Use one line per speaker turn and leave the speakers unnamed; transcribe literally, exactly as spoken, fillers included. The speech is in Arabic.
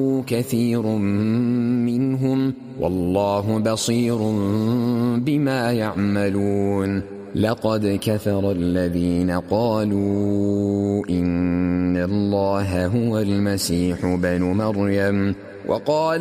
كثير منهم والله بصير بما يعملون. لقد كفر الذين قالوا إن الله هو المسيح بن مريم وقال